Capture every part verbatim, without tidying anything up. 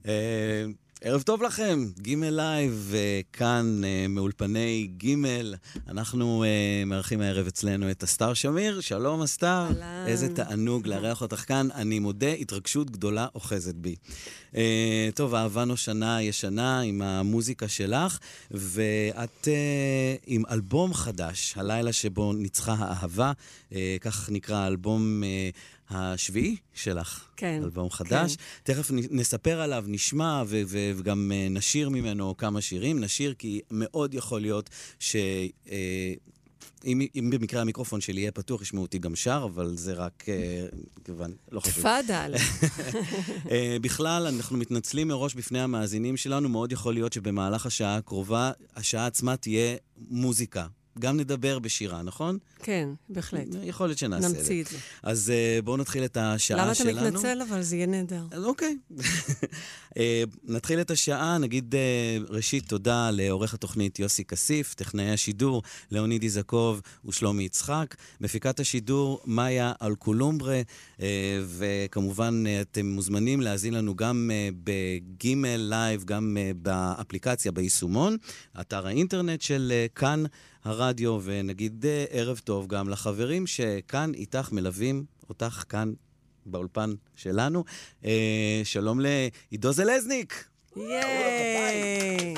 אה, ערב טוב לכם, גימל לייב, כאן מאולפני גימל. אנחנו מארחים הערב אצלנו את אסתר שמיר. שלום אסתר. אהלן. איזה תענוג לארח אותך כאן. אני מודה, התרגשות גדולה אוחזת בי. אה, טוב, אהבה נושנה ישנה עם המוזיקה שלך, ואת אה, עם אלבום חדש, הלילה שבו ניצחה האהבה, אה, כך נקרא האלבום אה, השביעי שלך. כן. אלבום חדש. כן. תכף נספר עליו, נשמע ו- ו- וגם נשיר ממנו כמה שירים. נשיר כי מאוד יכול להיות ש... אה, אם, אם במקרה המיקרופון שלי יהיה פתוח, ישמעו אותי גם שר, אבל זה רק, אה, כיוון, לא חשוב. תפאדל. אה, בכלל, אנחנו מתנצלים מראש בפני המאזינים שלנו, מאוד יכול להיות שבמהלך השעה הקרובה, השעה עצמה תהיה מוזיקה. גם נדבר בשירה, נכון? כן, בהחלט. יכול להיות שנעשה את זה. נמציא את זה. אז uh, בואו נתחיל את השעה שלנו. למה אתה מתנצל, אבל זה יהיה נהדר. אוקיי. uh, נתחיל את השעה, נגיד uh, ראשית תודה לעורך התוכנית יוסי כסיף, טכנאי השידור לאוניד איזקוב ושלומי יצחק, מפיקת השידור מאיה אלקולומברה, uh, וכמובן uh, אתם מוזמנים להאזין לנו גם uh, בגימל לייב, גם uh, באפליקציה, ביישומון, אתר האינטרנט של uh, כאן, הרדיו, ונגיד ערב טוב גם לחברים שכאן איתך מלווים אותך כאן באולפן שלנו. אה, שלום לעידו זלזניק. ייי!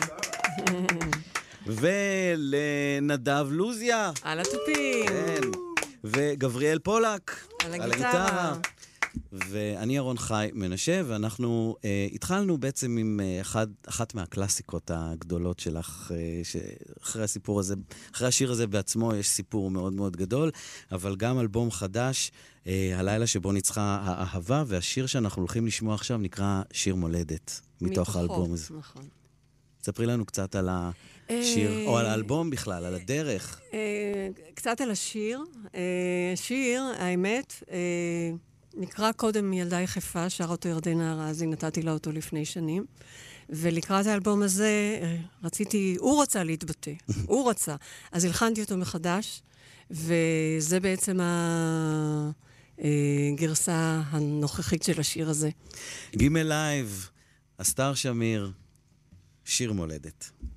ולנדב לוזיה. על התופים. כן. וגבריאל פולק. על הגיטרה. ואני ארון חי מנשה, ואנחנו אה, התחלנו בעצם עם אה, אחד, אחת מהקלאסיקות הגדולות שלך, אה, שאחרי הסיפור הזה, אחרי השיר הזה בעצמו יש סיפור מאוד מאוד גדול, אבל גם אלבום חדש, אה, הלילה שבו ניצחה האהבה, והשיר שאנחנו הולכים לשמוע עכשיו נקרא שיר מולדת, מתוך האלבום הזה. נכון. ספרי לנו קצת על השיר, אה... או על האלבום בכלל, על הדרך. אה, קצת על השיר. אה, שיר, האמת, אה, נקרא קודם ילדה יחפה, שר אותו ירדנה ארזי, נתתי לה אותו לפני שנים. ולקראת האלבום הזה, רציתי, הוא רצה להתבטא, הוא רצה. אז הלחנתי אותו מחדש, וזה בעצם הגרסה הנוכחית של השיר הזה. גימל לייב, אסתר שמיר, שיר מולדת.